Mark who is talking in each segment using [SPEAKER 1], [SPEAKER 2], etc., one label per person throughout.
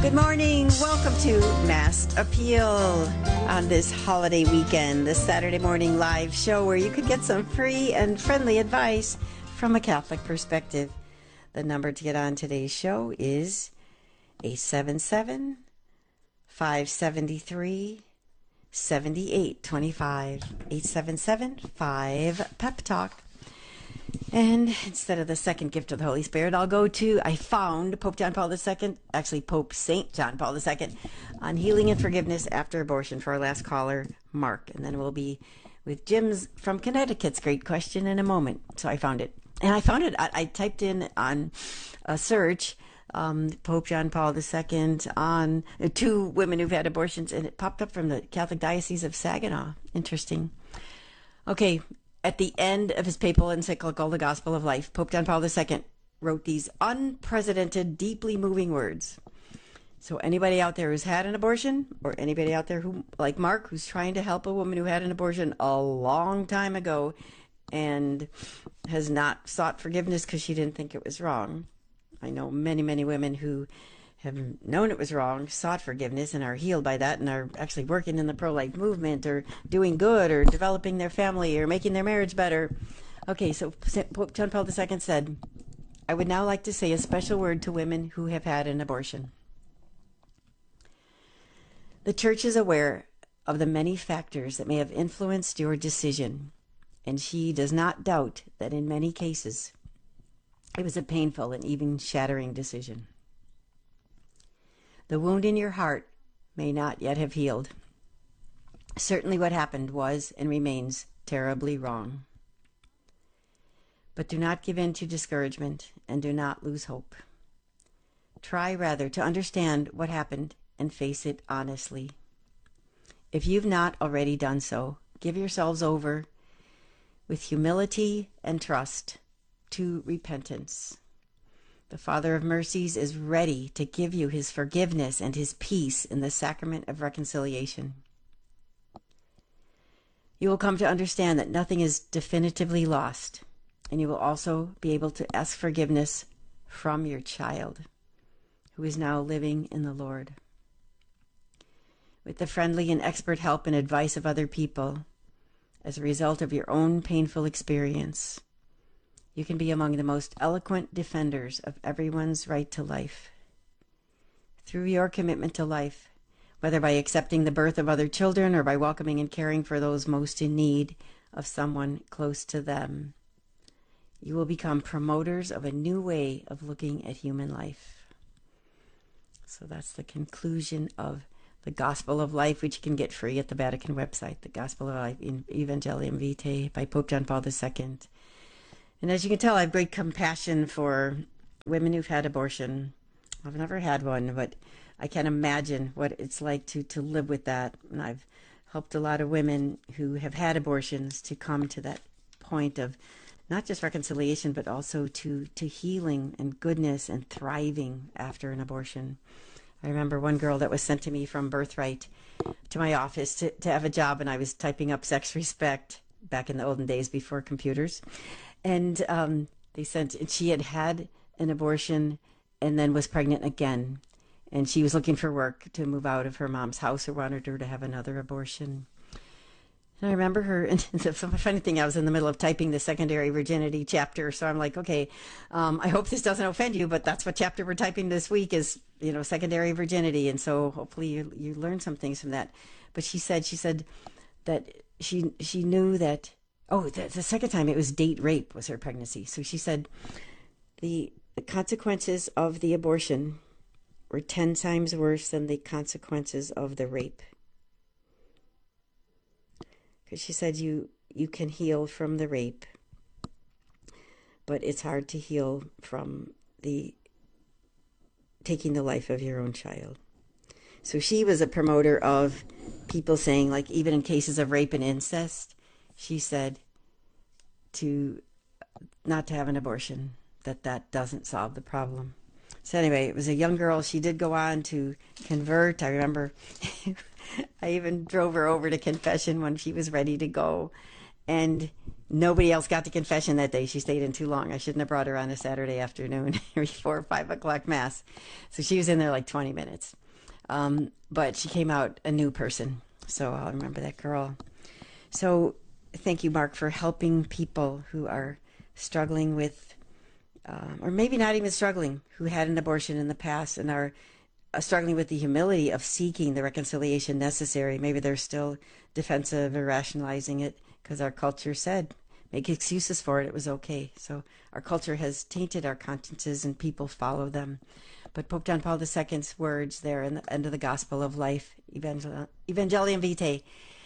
[SPEAKER 1] Good morning. Welcome to Mass Appeal on this holiday weekend, this Saturday morning live show where you could get some free and friendly advice from a Catholic perspective. The number to get on today's show is 877-573-7825. 877-5-PEP-TALK. And instead of the second gift of the Holy Spirit, I found Pope John Paul II, actually Pope St. John Paul II, on healing and forgiveness after abortion for our last caller, Mark. And then we'll be with Jim's from Connecticut's great question in a moment. So I found it. And I typed in on a search, Pope John Paul II on two women who've had abortions, and it popped up from the Catholic Diocese of Saginaw. Interesting. Okay. At the end of his papal encyclical, The Gospel of Life, Pope John Paul II wrote these unprecedented, deeply moving words. So anybody out there who's had an abortion, or anybody out there who, like Mark, who's trying to help a woman who had an abortion a long time ago and has not sought forgiveness because she didn't think it was wrong. I know many, many women who have known it was wrong, sought forgiveness, and are healed by that, and are actually working in the pro-life movement, or doing good, or developing their family, or making their marriage better. Okay, so Pope John Paul II said, I would now like to say a special word to women who have had an abortion. The Church is aware of the many factors that may have influenced your decision, and she does not doubt that in many cases it was a painful and even shattering decision. The wound in your heart may not yet have healed. Certainly what happened was and remains terribly wrong. But do not give in to discouragement and do not lose hope. Try rather to understand what happened and face it honestly. If you've not already done so, give yourselves over with humility and trust to repentance. The Father of Mercies is ready to give you his forgiveness and his peace in the sacrament of reconciliation. You will come to understand that nothing is definitively lost, and you will also be able to ask forgiveness from your child, who is now living in the Lord. With the friendly and expert help and advice of other people, as a result of your own painful experience, you can be among the most eloquent defenders of everyone's right to life. Through your commitment to life, whether by accepting the birth of other children or by welcoming and caring for those most in need of someone close to them, you will become promoters of a new way of looking at human life. So that's the conclusion of the Gospel of Life, which you can get free at the Vatican website, the Gospel of Life in Evangelium Vitae by Pope John Paul II. And as you can tell, I have great compassion for women who've had abortion. I've never had one, but I can imagine what it's like to live with that. And I've helped a lot of women who have had abortions to come to that point of not just reconciliation, but also to healing and goodness and thriving after an abortion. I remember one girl that was sent to me from Birthright to my office to have a job, and I was typing up Sex Respect back in the olden days before computers. And she had had an abortion and then was pregnant again. And she was looking for work to move out of her mom's house, who wanted her to have another abortion. And I remember her, and the funny thing, I was in the middle of typing the secondary virginity chapter. So I'm like, okay, I hope this doesn't offend you, but that's what chapter we're typing this week is, secondary virginity. And so hopefully you learn some things from that. But she said that she knew that, the second time it was date rape was her pregnancy. So she said the consequences of the abortion were 10 times worse than the consequences of the rape. Because she said you can heal from the rape, but it's hard to heal from the taking the life of your own child. So she was a promoter of people saying, like, even in cases of rape and incest, she said not to have an abortion, that doesn't solve the problem. So anyway, it was a young girl. She did go on to convert. I remember I even drove her over to confession when she was ready to go. And Nobody else got to confession that day. She stayed in too long. I shouldn't have brought her on a Saturday afternoon before 5 o'clock Mass. So she was in there like 20 minutes. But she came out a new person. So I'll remember that girl. So thank you, Mark, for helping people who are struggling with, or maybe not even struggling, who had an abortion in the past and are struggling with the humility of seeking the reconciliation necessary. Maybe they're still defensive or rationalizing it because our culture said, make excuses for it. It was okay. So our culture has tainted our consciences and people follow them. But Pope John Paul II's words there in the end of the Gospel of Life, Evangelium Vitae,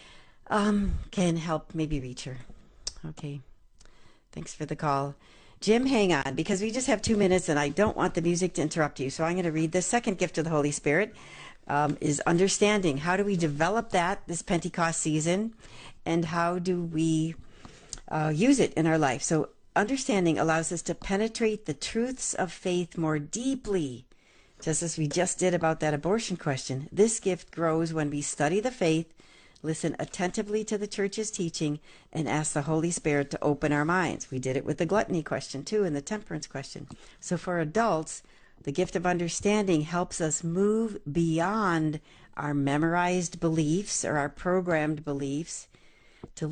[SPEAKER 1] can help maybe reach her. Okay. Thanks for the call. Jim, hang on, because we just have 2 minutes and I don't want the music to interrupt you. So I'm going to read the second gift of the Holy Spirit, is understanding. How do we develop that this Pentecost season, and how do we use it in our life? So understanding allows us to penetrate the truths of faith more deeply, just as we just did about that abortion question. This gift grows when we study the faith, listen attentively to the Church's teaching, and ask the Holy Spirit to open our minds. We did it with the gluttony question too, and the temperance question. So for adults, the gift of understanding helps us move beyond our memorized beliefs or our programmed beliefs to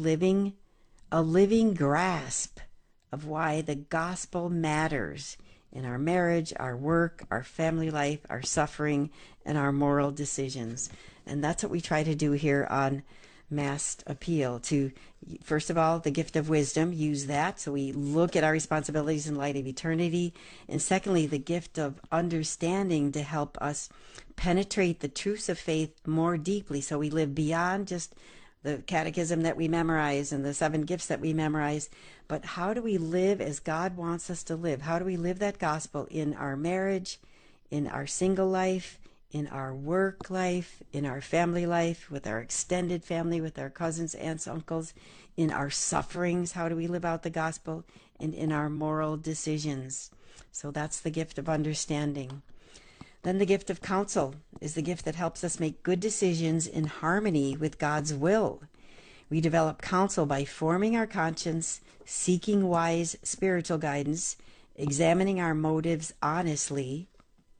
[SPEAKER 1] a living grasp of why the gospel matters in our marriage, our work, our family life, our suffering, and our moral decisions. And that's what we try to do here on Masked Appeal, to, first of all, the gift of wisdom, use that so we look at our responsibilities in light of eternity. And secondly, the gift of understanding to help us penetrate the truths of faith more deeply, so we live beyond just the catechism that we memorize and the 7 gifts that we memorize, but how do we live as God wants us to live? How do we live that gospel in our marriage, in our single life, in our work life, in our family life, with our extended family, with our cousins, aunts, uncles, in our sufferings? How do we live out the gospel? And in our moral decisions. So that's the gift of understanding. Then the gift of counsel is the gift that helps us make good decisions in harmony with God's will. We develop counsel by forming our conscience, seeking wise spiritual guidance, examining our motives honestly,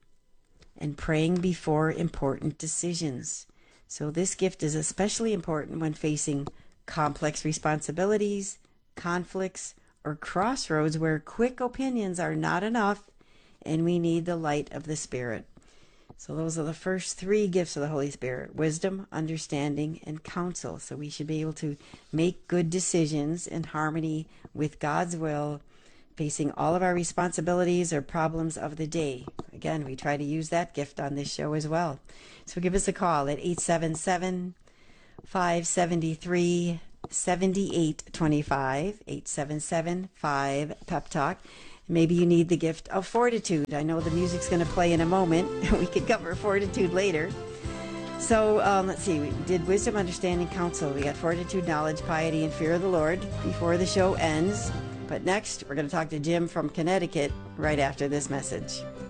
[SPEAKER 1] and praying before important decisions. So this gift is especially important when facing complex responsibilities, conflicts, or crossroads where quick opinions are not enough and we need the light of the Spirit. So those are the first 3 gifts of the Holy Spirit: wisdom, understanding, and counsel. So we should be able to make good decisions in harmony with God's will, facing all of our responsibilities or problems of the day. Again, we try to use that gift on this show as well. So give us a call at 877-573-7825, 877-5-PEP-TALK. Maybe you need the gift of fortitude. I know the music's going to play in a moment. We could cover fortitude later. So let's see. We did wisdom, understanding, counsel. We got fortitude, knowledge, piety, and fear of the Lord before the show ends. But next, we're going to talk to Jim from Connecticut right after this message.